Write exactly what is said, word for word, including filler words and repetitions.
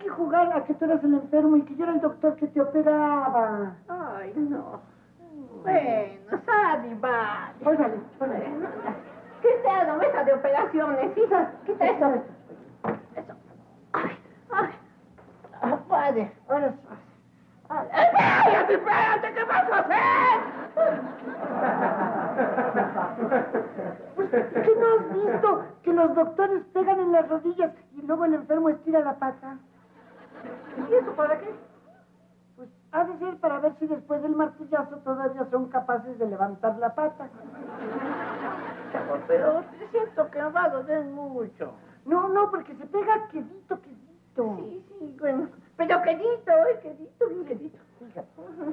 jugar a que tú eras el enfermo y que yo era el doctor que te operaba. Ay, no. Bueno, sale, vale. Órale, órale. Bueno, ¿qué está la mesa de operaciones, hija? ¿Qué está eso? Eso. Ay, ay. Ah, vale. Ahora sí. ¡Espérate, espérate! ¿Qué vas a hacer? ¿Qué no has visto? Que los doctores pegan en las rodillas y luego el enfermo estira la pata. ¿Y eso para qué? Pues ha de ser para ver si después del martillazo todavía son capaces de levantar la pata. Pero siento que va a doler mucho. No, no, porque se pega quedito, quedito. Sí, sí, bueno. Pero quedito, eh, quedito, bien quedito. Fíjate.